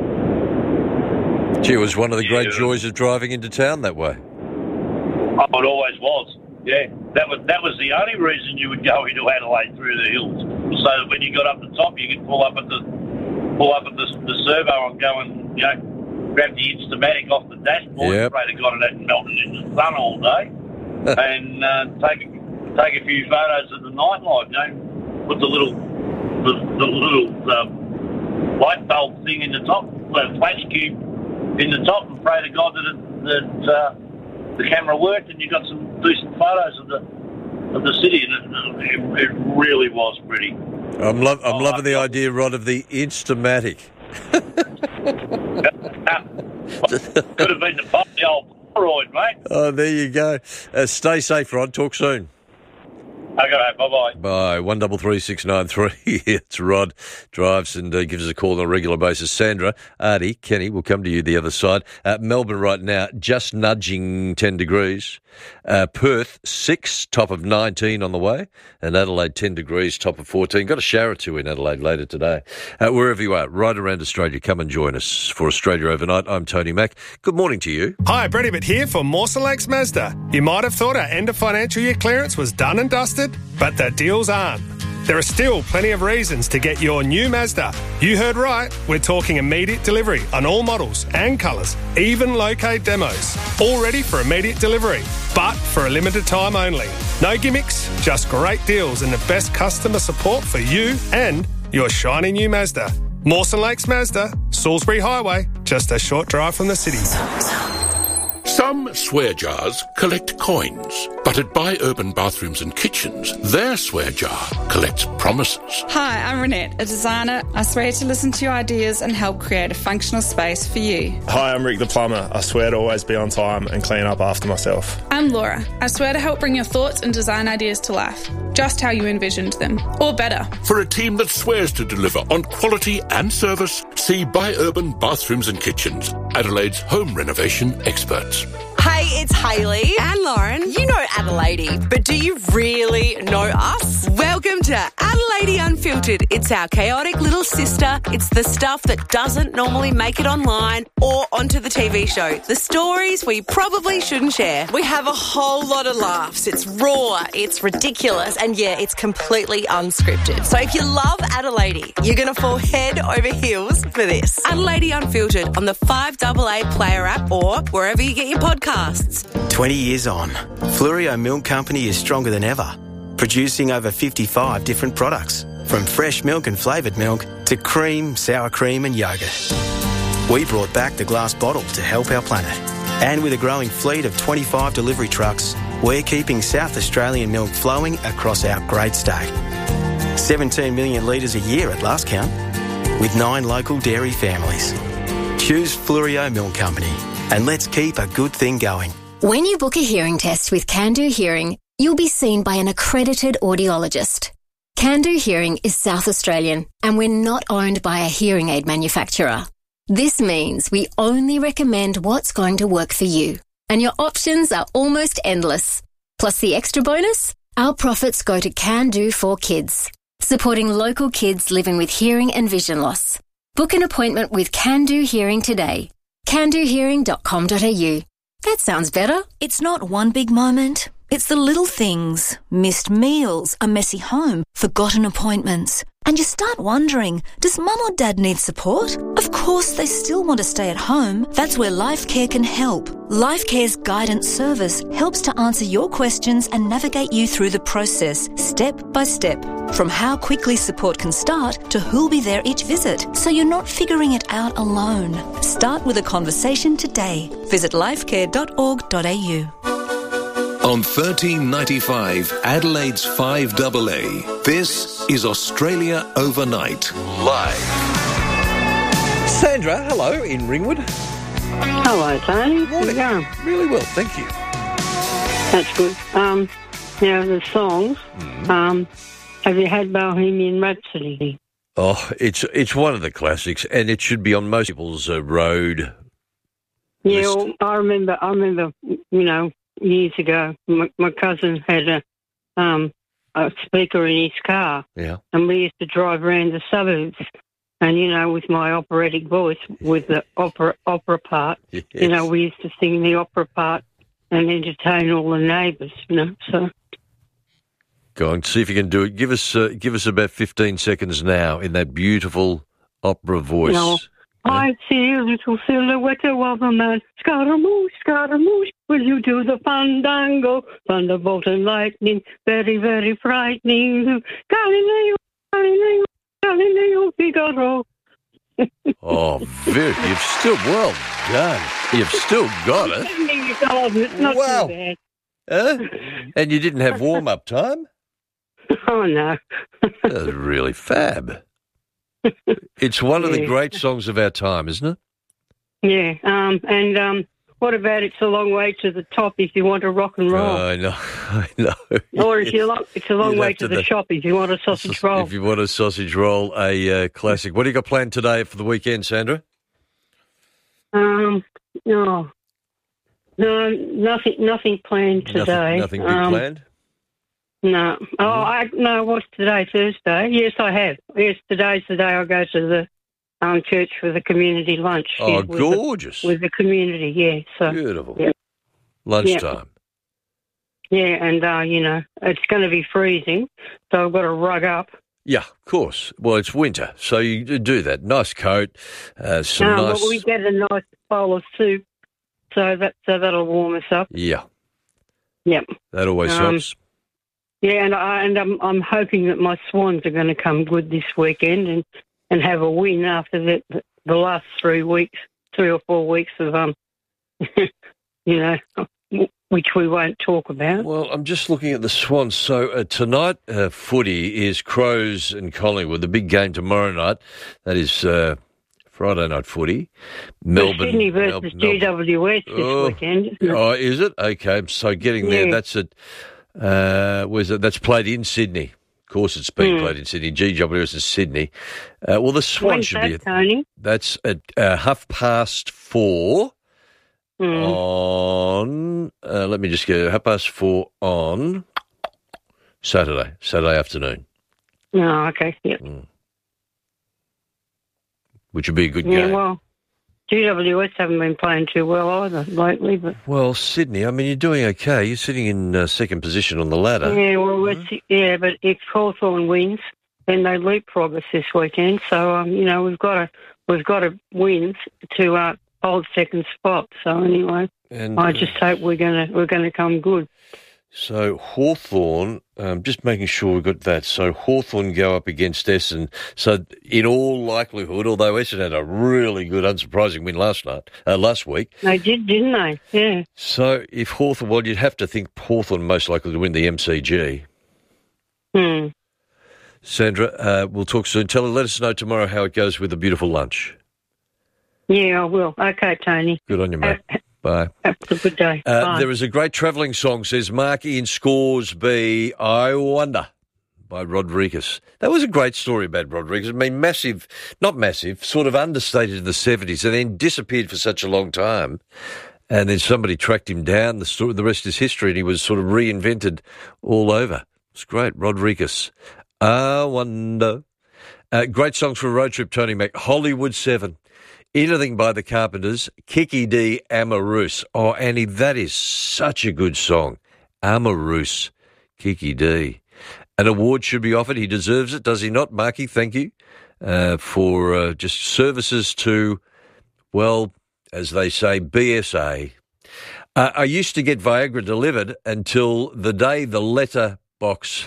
Gee, it was one of the yeah. great joys of driving into town that way. Oh, it always was. Yeah, that was that was the only reason you would go into Adelaide through the hills, so that when you got up the top, you could pull up at the pull up at the, the servo and go and you know. Grab the Instamatic off the dashboard, yep. pray to God it hadn't melted in the sun all day, and uh, take take a few photos of the nightlife. You know, put the little the, the little um, light bulb thing in the top, the flash cube in the top, and pray to God that it, that uh, the camera worked and you got some decent photos of the of the city, and it, it, it really was pretty. I'm lo- I'm oh, loving the idea, Rod, of the Instamatic. Could have been the, the old Polaroid, mate. Oh, there you go. Uh, stay safe, Rod. Talk soon. Okay, bye-bye. Bye. one double three six nine three. It's Rod. Drives and uh, gives us a call on a regular basis. Sandra, Artie, Kenny, we'll come to you the other side. Uh, Melbourne right now, just nudging ten degrees. Uh, Perth, six, top of nineteen on the way. And Adelaide, ten degrees, top of fourteen. Got a shower or two in Adelaide later today. Uh, wherever you are, right around Australia, come and join us for Australia Overnight. I'm Tony Mack. Good morning to you. Hi, Brett Ibbott here for Mawson Lakes Mazda. You might have thought our end of financial year clearance was done and dusted, but the deals aren't. There are still plenty of reasons to get your new Mazda. You heard right, we're talking immediate delivery on all models and colours, even low-cade demos, all ready for immediate delivery, but for a limited time only. No gimmicks, just great deals and the best customer support for you and your shiny new Mazda. Mawson Lakes Mazda, Salisbury Highway, just a short drive from the city. Some swear jars collect coins, but at Buy Urban Bathrooms and Kitchens, their swear jar collects promises. Hi, I'm Renette, a designer. I swear to listen to your ideas and help create a functional space for you. Hi, I'm Rick the plumber. I swear to always be on time and clean up after myself. I'm Laura. I swear to help bring your thoughts and design ideas to life, just how you envisioned them, or better. For a team that swears to deliver on quality and service, see Buy Urban Bathrooms and Kitchens, Adelaide's home renovation experts. Hey, it's Hayley and Lauren. You know Adelaide, but do you really know us? Welcome to Adelaide Unfiltered. It's our chaotic little sister. It's the stuff that doesn't normally make it online or onto the T V show. The stories we probably shouldn't share. We have a whole lot of laughs. It's raw, it's ridiculous, and yeah, it's completely unscripted. So if you love Adelaide, you're going to fall head over heels for this. Adelaide Unfiltered on the five A A Player app or wherever you get your podcasts. twenty years on, Fluorio Milk Company is stronger than ever, producing over fifty-five different products, from fresh milk and flavoured milk to cream, sour cream and yoghurt. We brought back the glass bottle to help our planet. And with a growing fleet of twenty-five delivery trucks, we're keeping South Australian milk flowing across our great state. seventeen million litres a year at last count, with nine local dairy families. Choose Fluorio Milk Company, and let's keep a good thing going. When you book a hearing test with Can Do Hearing, you'll be seen by an accredited audiologist. Can Do Hearing is South Australian, and we're not owned by a hearing aid manufacturer. This means we only recommend what's going to work for you, and your options are almost endless. Plus the extra bonus, our profits go to Can Do for Kids, supporting local kids living with hearing and vision loss. Book an appointment with Can Do Hearing today. can do hearing dot com dot a u. That sounds better. It's not one big moment. It's the little things. Missed meals, a messy home, forgotten appointments. And you start wondering, does mum or dad need support? Of course they still want to stay at home. That's where LifeCare can help. LifeCare's guidance service helps to answer your questions and navigate you through the process, step by step. From how quickly support can start to who'll be there each visit, so you're not figuring it out alone. Start with a conversation today. Visit lifecare dot org dot a u. On thirteen ninety-five, Adelaide's five A A, this is Australia Overnight, live. Sandra, hello, in Ringwood. Hello, Tony. How you going? Really well, thank you. That's good. Um, now, the songs, mm. um, have you had Bohemian Rhapsody? Oh, it's it's one of the classics, and it should be on most people's uh, road Yeah, list. well, I remember, I remember, you know, years ago, my, my cousin had a um, a speaker in his car, Yeah. and we used to drive around the suburbs. And, you know, with my operatic voice, with the opera opera part, Yes. you know, we used to sing the opera part and entertain all the neighbours, you know, so... Go on, see if you can do it. Give us uh, give us about fifteen seconds now in that beautiful opera voice. You know, I see a little silhouette of a man. Scaramouche, Scaramouche, will you do the fandango? Thunderbolt and lightning, very, very frightening. Galileo, Galileo, Galileo Figaro. Oh, very, you've still, well done. You've still got it. It's not Wow. too bad. Huh? And you didn't have warm-up time? Oh, no. That's really fab. It's one of the Yeah. great songs of our time, isn't it? Yeah, um, and um, what about It's a Long Way to the Top if you want to rock and roll? I know, I know. Or if you like, It's a Long You'd Way have to to the the- Shop if you want a sausage roll. If you want a sausage roll, a uh, classic. What do you got planned today for the weekend, Sandra? Um, no, no, nothing, nothing planned today. Nothing, nothing big um, planned? No. Oh, I no. What's today? Thursday? Yes, I have. Yes, today's the day I go to the um, church for the community lunch. Oh, yeah, with the- gorgeous. with the community, yeah. So Beautiful. Yeah, Lunchtime. yeah, and uh, you know it's going to be freezing, so I've got to rug up. Yeah, of course. Well, it's winter, so you do that. Nice coat, uh, some Um, nice... but we get a nice bowl of soup, so that so that'll warm us up. Yeah, Yep. that always Um, helps. Yeah, and I and I'm I'm hoping that my Swans are going to come good this weekend and, and have a win after the the last three weeks, three or four weeks of um you know, which we won't talk about. Well, I'm just looking at the Swans. So uh, tonight, uh, footy is Crows and Collingwood. The big game tomorrow night, that is uh, Friday night footy. Melbourne. Sydney versus Mel- G W S this oh, weekend, isn't it? Oh, is it? Okay, so getting there, Yeah. that's it. Uh, where's it? That's played in Sydney. Of course, it's being Mm. played in Sydney. G W S is Sydney. Uh, well, the Swans When's should that, be. Tony? That's at uh, half past four Mm. on. Uh, let me just get it. Half past four on Saturday. Saturday afternoon, Oh, okay, yeah. which would be a good Yeah, game. well, G W S haven't been playing too well either lately, but... Well, Sydney. I mean, you're doing okay. You're sitting in uh, second position on the ladder. Yeah, well, it's, yeah, but if Hawthorn wins, then they leapfrog us this weekend. So, um, you know, we've got to we've got to win to uh, hold second spot. So anyway, And, I uh, just hope we're gonna we're gonna come good. So Hawthorn, um, just making sure we've got that. So Hawthorn go up against Essendon. So in all likelihood, although Essendon had a really good, unsurprising win last night, uh, last week. They did, didn't they? Yeah. So if Hawthorn, well, you'd have to think Hawthorn most likely to win the M C G. Hmm. Sandra, uh, we'll talk soon. Tell her, let us know tomorrow how it goes with a beautiful lunch. Yeah, I will. Okay, Tony. Good on you, mate. Bye. Have a good day. Uh, Bye. there is a great travelling song, says Mark in Scoresby, I Wonder, by Rodriguez. That was a great story about Rodriguez. I mean, massive, not massive, sort of understated in the seventies and then disappeared for such a long time. And then somebody tracked him down. The story, the rest is history, and he was sort of reinvented all over. It's great. Rodriguez. I Wonder. Uh, great songs for a road trip, Tony Mac. Hollywood seven. Anything by the Carpenters, Kiki D, Amarous. Oh, Annie, that is such a good song. Amarous, Kiki D. An award should be offered. He deserves it, does he not, Marky? Thank you uh, for uh, just services to, well, as they say, B S A. Uh, I used to get Viagra delivered until the day the letter box...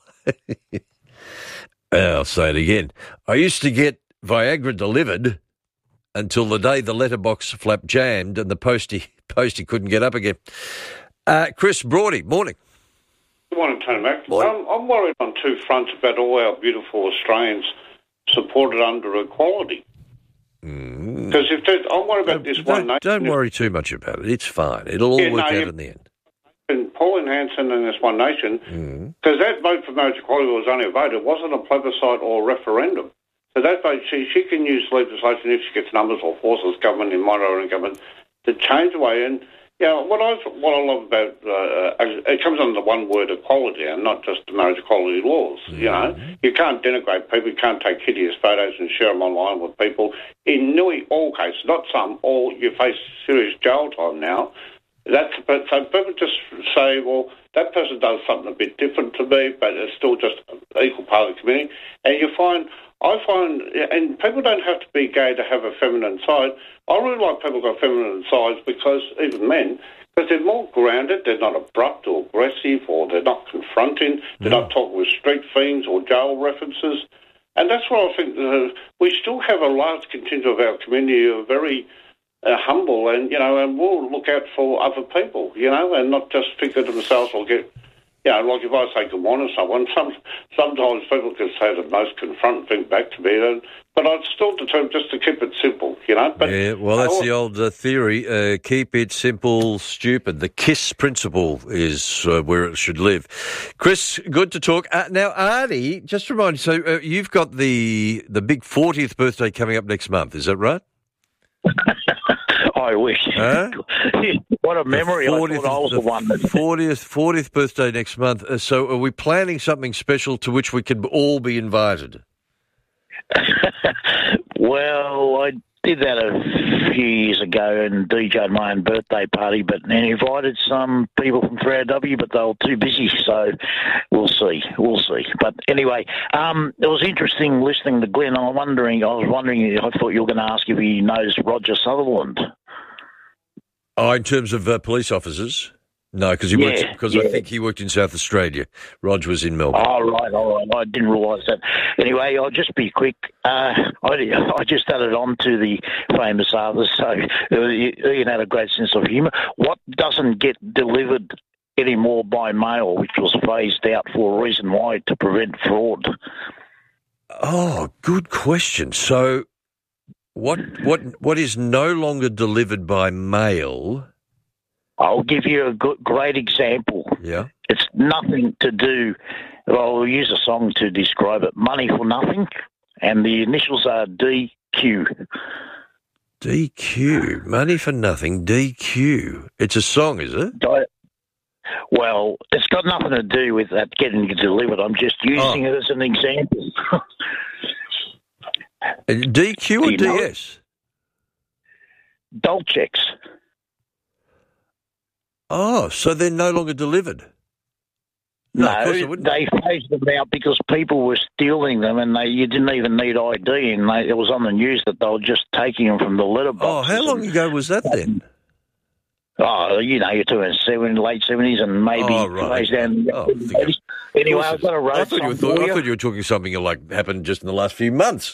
I'll say it again. I used to get Viagra delivered until the day the letterbox flap jammed and the postie postie couldn't get up again. Uh, Chris Brody, morning. Good morning, Tony Mac. Um, I'm worried on two fronts about all our beautiful Australians supported under equality. Because if there's, I'm worried about this one Don't, nation. don't worry too much about it. It's fine. It'll all Yeah, work no, out you- in the end. And Pauline Hanson and this one nation, because that vote for marriage equality was only a vote. It wasn't a plebiscite or a referendum. So that vote, she, she can use legislation if she gets numbers or forces government in monitoring government to change the way. And you know, what I what I love about uh, it comes under the one word equality and not just the marriage equality laws. You know, you can't denigrate people. You can't take hideous photos and share them online with people. In nearly all cases, not some, all you face serious jail time now. That's but so people just say, well, that person does something a bit different to me, but it's still just an equal part of the community. And you find, I find, and people don't have to be gay to have a feminine side. I really like people who've got feminine sides because, even men, because they're more grounded, they're not abrupt or aggressive, or they're not confronting, they're not talking with street fiends or jail references. And that's what I think, uh, we still have a large contingent of our community who are very Uh, humble, and you know, and we'll look out for other people, you know, and not just think of themselves or get, you know, like if I say good morning to someone, some sometimes people can say the most confronting thing back to me, and, but I'd still determine just to keep it simple, you know. But Yeah, well, that's the old uh, theory. Uh, keep it simple, stupid. The KISS principle is uh, where it should live. Chris, good to talk. Uh, now, Arnie, just remind you, so uh, you've got the the big fortieth birthday coming up next month, is that right? I wish. Huh? What a memory. I thought I was the, the one. That... fortieth, fortieth birthday next month. Uh, so are we planning something special to which we could all be invited? Well, I did that a few years ago and D J'd my own birthday party, but and invited some people from three A W, but they were too busy, so we'll see. We'll see. But anyway, um, it was interesting listening to Glenn. I was wondering, I was wondering, I thought you were going to ask if he knows Roger Sutherland. Oh, in terms of uh, police officers? No, because he Yeah, worked, because yeah. I think he worked in South Australia. Rog was in Melbourne. Oh, right, all right. I didn't realise that. Anyway, I'll just be quick. Uh, I, I just added on to the famous others, so Ian had a great sense of humour. What doesn't get delivered anymore by mail, which was phased out for a reason why, to prevent fraud? Oh, good question. So what what what is no longer delivered by mail? I'll give you a good, great example. Yeah. It's nothing to do, well, we'll use a song to describe it, Money for Nothing, and the initials are D Q. D Q, Money for Nothing, D Q. It's a song, is it? Di- Well, it's got nothing to do with that getting delivered. I'm just using Oh. it as an example. D Q or Do you know D it? S? Dolcex. Oh, so they're no longer delivered. No, of course No, I wouldn't. they phased them out because people were stealing them, and they you didn't even need I D. And they, it was on the news that they were just taking them from the letterbox. Oh, how long ago was that then? Oh, you know, you're talking seven, late seventies, and maybe Oh, right. phased down. in the Oh, early eighties. Anyway, I've got a road I thought, you were song thought, for I you. thought you were talking something like happened just in the last few months.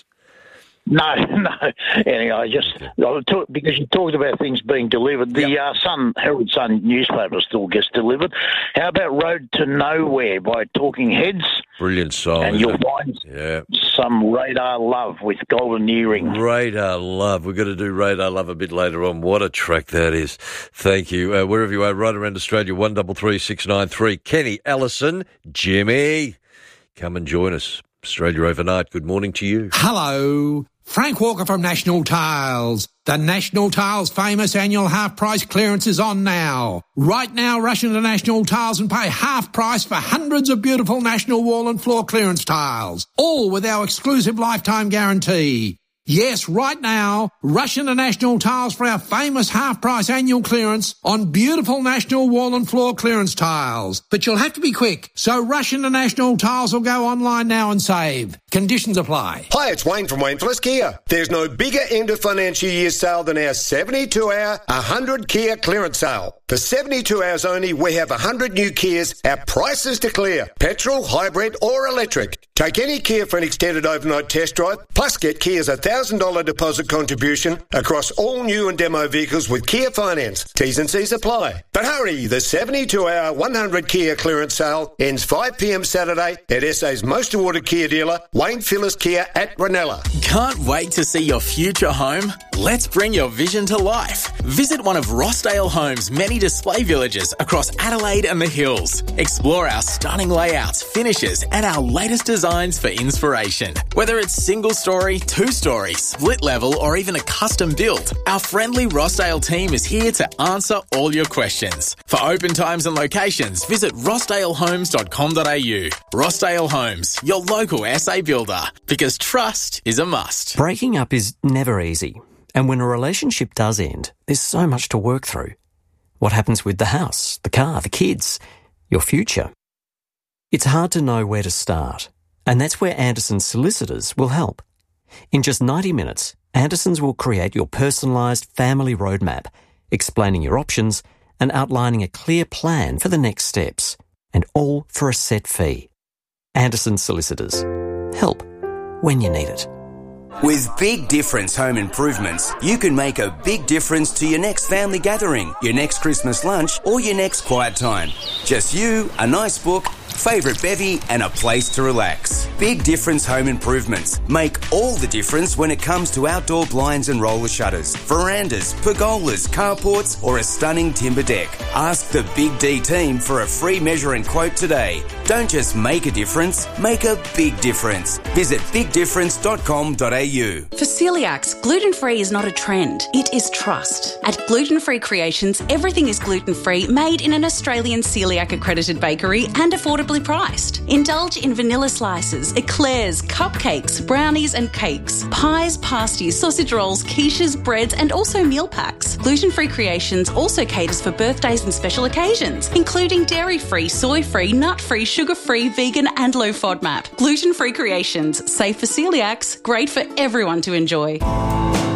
No, no. Anyway, I just I talk, because you talked about things being delivered. The uh, Sun Herald Sun newspaper still gets delivered. How about Road to Nowhere by Talking Heads? Brilliant song. And isn't you'll it? find Yeah. some Radar Love with Golden Earring. Radar Love. We've got to do Radar Love a bit later on. What a track that is. Thank you. Uh, wherever you are, right around Australia, one double three six nine three. Kenny, Allison, Jimmy, come and join us. Australia Overnight, good morning to you. Hello. Frank Walker from National Tiles. The National Tiles famous annual half price clearance is on now. Right now, rush into National Tiles and pay half price for hundreds of beautiful national wall and floor clearance tiles. All with our exclusive lifetime guarantee. Yes, right now, rush into National Tiles for our famous half-price annual clearance on beautiful national wall and floor clearance tiles. But you'll have to be quick, so rush into National Tiles or go online now and save. Conditions apply. Hi, it's Wayne from Wayne Phillips Kia. There's no bigger end of financial year sale than our seventy-two hour, one hundred Kia clearance sale. For seventy-two hours only, we have one hundred new Kias at prices to clear. Petrol, hybrid or electric. Take any Kia for an extended overnight test drive, plus get Kia's one thousand dollars deposit contribution across all new and demo vehicles with Kia Finance. T's and C's apply. But hurry, the seventy-two hour, one hundred Kia clearance sale ends five p.m. Saturday at S A's most awarded Kia dealer, Wayne Phillips Kia at Ranella. Can't wait to see your future home? Let's bring your vision to life. Visit one of Rossdale Homes' many display villages across Adelaide and the Hills. Explore our stunning layouts, finishes, and our latest designs for inspiration. Whether it's single story, two story, split level, or even a custom build, our friendly Rossdale team is here to answer all your questions. For open times and locations, visit rossdale homes dot com dot a u. Rossdale Homes, your local S A builder, because trust is a must. Breaking up is never easy. And when a relationship does end, there's so much to work through. What happens with the house, the car, the kids, your future? It's hard to know where to start, and that's where Anderson's Solicitors will help. In just ninety minutes, Anderson's will create your personalised family roadmap, explaining your options and outlining a clear plan for the next steps, and all for a set fee. Anderson's Solicitors. Help when you need it. With Big Difference Home Improvements, you can make a big difference to your next family gathering, your next Christmas lunch, or your next quiet time. Just you, a nice book, favourite bevy, and a place to relax. Big Difference Home Improvements make all the difference when it comes to outdoor blinds and roller shutters, verandas, pergolas, carports, or a stunning timber deck. Ask the Big D team for a free measure and quote today. Don't just make a difference, make a big difference. Visit big difference dot com dot a u. For celiacs, gluten-free is not a trend, it is trust. At Gluten Free Creations, everything is gluten-free, made in an Australian celiac accredited bakery and affordably priced. Indulge in vanilla slices, eclairs, cupcakes, brownies and cakes, pies, pasties, sausage rolls, quiches, breads and also meal packs. Gluten Free Creations also caters for birthdays and special occasions, including dairy-free, soy-free, nut-free, sugar-free, vegan and low FODMAP. Gluten Free Creations, safe for celiacs, great for everyone to enjoy.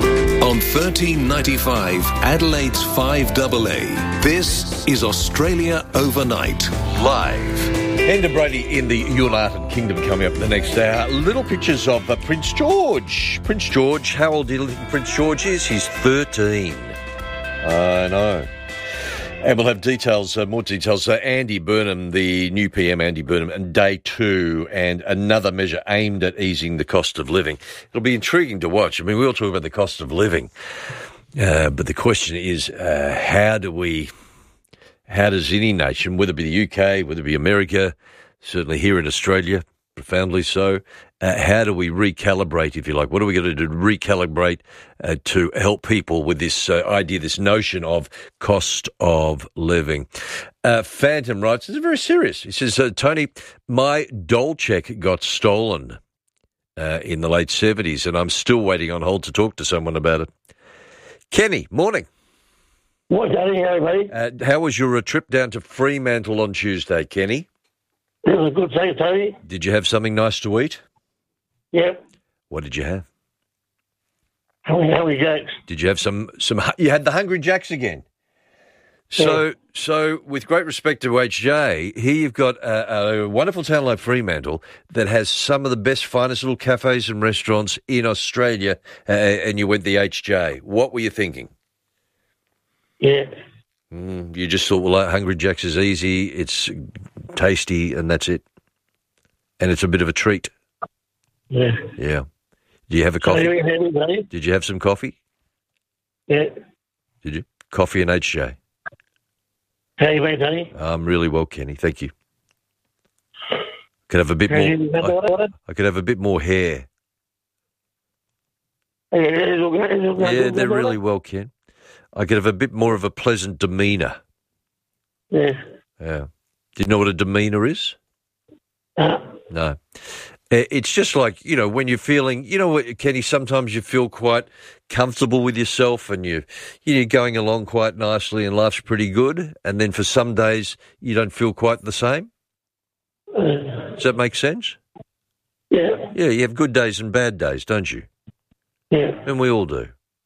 on thirteen ninety-five Adelaide's five A A. This is Australia Overnight, live. Enda Brady in the United Kingdom coming up in the next hour. Little pictures of uh, Prince George. Prince George, how old do you think Prince George is? He's thirteen. I know. And we'll have details, uh, more details. Uh, Andy Burnham, the new P M, Andy Burnham, and day two, and another measure aimed at easing the cost of living. It'll be intriguing to watch. I mean, we all talk about the cost of living, uh, but the question is, uh, how do we, how does any nation, whether it be the U K, whether it be America, certainly here in Australia, profoundly so, uh, how do we recalibrate, if you like? What are we going to do to recalibrate uh, to help people with this uh, idea, this notion of cost of living? Uh, Phantom writes, it's very serious. He says, uh, Tony, my doll check got stolen uh, in the late seventies, and I'm still waiting on hold to talk to someone about it. Kenny, morning. What, Tony? How, buddy? Uh, how was your uh, trip down to Fremantle on Tuesday, Kenny? It was a good thing, Tony. Did you have something nice to eat? Yeah. What did you have? Hungry, hungry Jacks. Did you have some, some, you had the Hungry Jacks again? So, yeah. so with great respect to H J, here you've got a, a wonderful town like Fremantle that has some of the best, finest little cafes and restaurants in Australia, uh, and you went the H J. What were you thinking? Yeah. Mm, you just thought, well, Hungry Jacks is easy, it's tasty, and that's it. And it's a bit of a treat. Yeah. Yeah. Do you have a coffee? So you have Did you have some coffee? Yeah. Did you? Coffee and H J. How you been, Tony? I'm really well, Kenny. Thank you. Could have a bit How more. I, I could have a bit more hair. Yeah, they're really well, Ken. I could have a bit more of a pleasant demeanour. Yeah. Yeah. Do you know what a demeanour is? Uh, no. It's just like, you know, when you're feeling, you know what, Kenny, sometimes you feel quite comfortable with yourself and you, you're going along quite nicely and life's pretty good. And then for some days you don't feel quite the same. uh, Does that make sense? Yeah. Yeah, you have good days and bad days, don't you? Yeah. And we all do.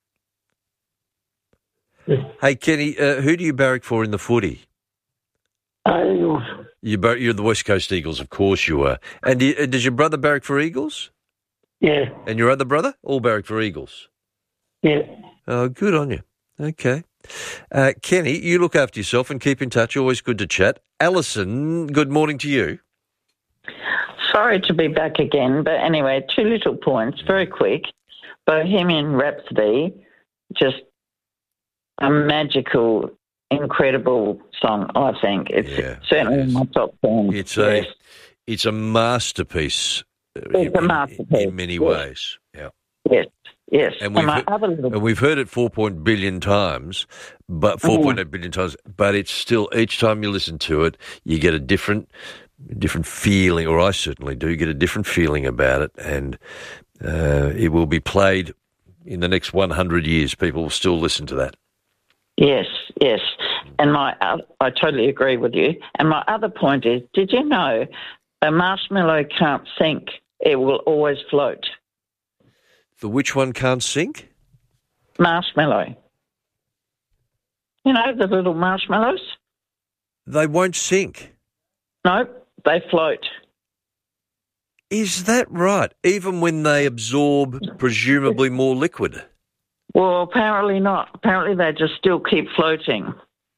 Yeah. Hey, Kenny, uh, who do you barrack for in the footy? Uh, Eagles. You bar- you're the West Coast Eagles, of course you are. And do you, uh, does your brother barrack for Eagles? Yeah. And your other brother? All barrack for Eagles? Yeah. Oh, good on you. Okay. Uh, Kenny, you look after yourself and keep in touch. Always good to chat. Alison, good morning to you. Sorry to be back again, but anyway, two little points, very quick. Bohemian Rhapsody, just a magical, incredible song, I think. It's Yeah, certainly in my top ten. It's yes. a it's a masterpiece. It's a masterpiece. In many yes. ways. Yeah. Yes, yes. And we've, my heard, other little... and we've heard it four point billion times, but four point eight billion times. But it's still, each time you listen to it, you get a different, different feeling, or I certainly do get a different feeling about it, and uh, it will be played in the next one hundred years. People will still listen to that. Yes, yes. And my, uh, I totally agree with you. And my other point is, did you know a marshmallow can't sink? It will always float. The which one can't sink? Marshmallow. You know, the little marshmallows? They won't sink. No, they float. Is that right? Even when they absorb presumably more liquid? Well, apparently not. Apparently they just still keep floating.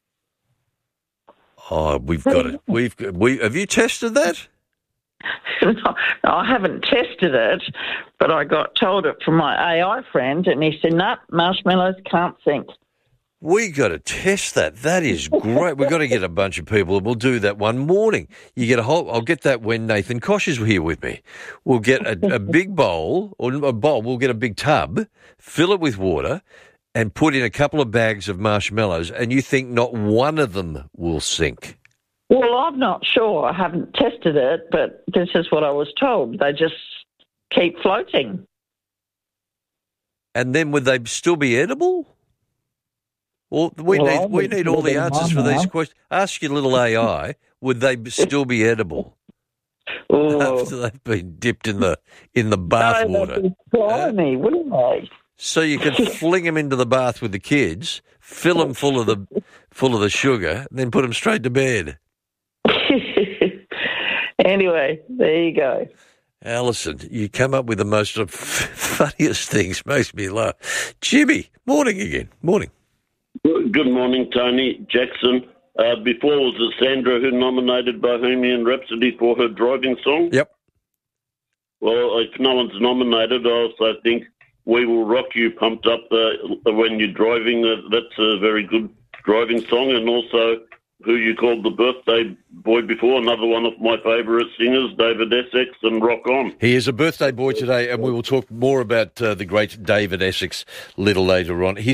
Oh, we've got it. We've we have you tested that? no, no, I haven't tested it, but I got told it from my A I friend, and he said, "No, marshmallows can't sink." We got to test that. That is great. We've got to get a bunch of people. We'll do that one morning. You get a whole. I'll get that when Nathan Kosh is here with me. We'll get a, a big bowl or a bowl. We'll get a big tub, fill it with water, and put in a couple of bags of marshmallows. And you think not one of them will sink? Well, I'm not sure. I haven't tested it, but this is what I was told. They just keep floating. And then would they still be edible? Well, we well, need we need all the answers for these questions. Ask your little A I, would they still be edible Ooh. after they've been dipped in the in the bath no, water? They'd be slimy, uh, wouldn't they? So you can fling them into the bath with the kids, fill them full of the full of the sugar, and then put them straight to bed. Anyway, there you go. Alison, you come up with the most f- funniest things. Makes me laugh. Jimmy, morning again. Morning. Good morning, Tony. Jackson. Uh, before was it Sandra who nominated Bohemian Rhapsody for her driving song? Yep. Well, if no one's nominated, I also think We Will Rock You pumped up uh, when you're driving. Uh, that's a very good driving song. And also who you called the birthday boy before, another one of my favourite singers, David Essex, and Rock On. He is a birthday boy today, and we will talk more about uh, the great David Essex a little later on. He's